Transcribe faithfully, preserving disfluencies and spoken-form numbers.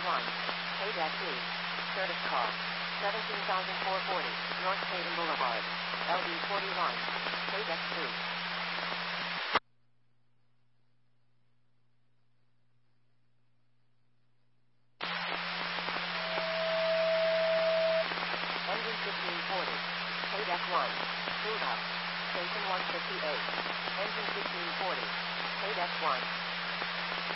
one. Paid at D. Service call. seventeen thousand four hundred forty. North Hayden Boulevard. L D forty-one. Paid at two. Engine fifteen forty. Paid at one. Move out. Station one fifty-eight. Engine fifteen forty. Paid at one.